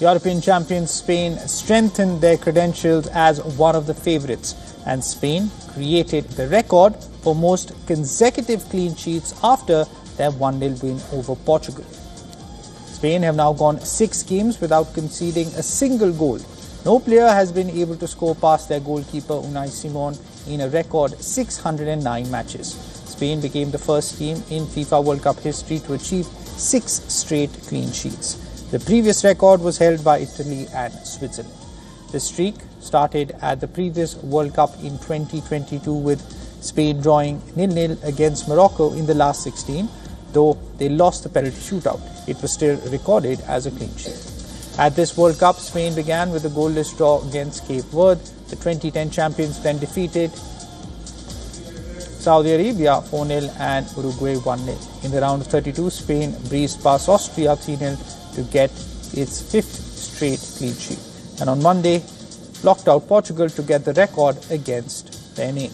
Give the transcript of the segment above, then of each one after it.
European champions Spain strengthened their credentials as one of the favourites, and Spain created the record for most consecutive clean sheets after their 1-0 win over Portugal. Spain have now gone 6 games without conceding a single goal. No player has been able to score past their goalkeeper Unai Simon in a record 609 matches. Spain became the first team in FIFA World Cup history to achieve 6 straight clean sheets. The previous record was held by Italy and Switzerland. The streak started at the previous World Cup in 2022 with Spain drawing 0-0 against Morocco in the last 16. Though they lost the penalty shootout, it was still recorded as a clean sheet. At this World Cup, Spain began with a goalless draw against Cape Verde. The 2010 champions then defeated Saudi Arabia 4-0 and Uruguay 1-0. In the round of 32, Spain breezed past Austria 3-0 to get its 5th straight clean sheet. And on Monday, blocked out Portugal to get the record against their name.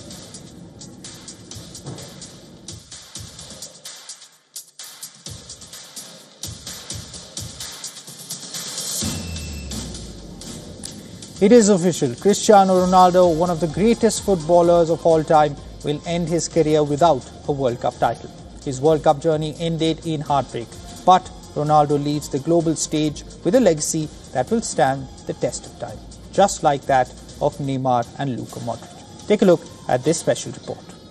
It is official. Cristiano Ronaldo, one of the greatest footballers of all time, will end his career without a World Cup title. His World Cup journey ended in heartbreak, but Ronaldo leaves the global stage with a legacy that will stand the test of time, just like that of Neymar and Luka Modric. Take a look at this special report.